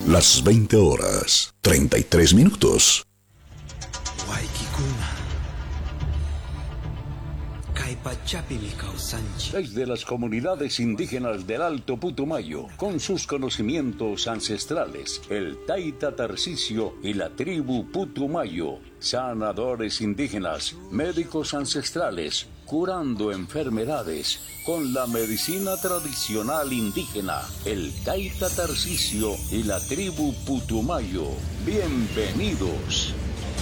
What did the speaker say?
Las 20 horas, 33 minutos. Desde las comunidades indígenas del Alto Putumayo, con sus conocimientos ancestrales, el Taita Tarcisio y la tribu Putumayo, sanadores indígenas, médicos ancestrales, curando enfermedades con la medicina tradicional indígena, el Taita Tarcisio y la tribu Putumayo. Bienvenidos.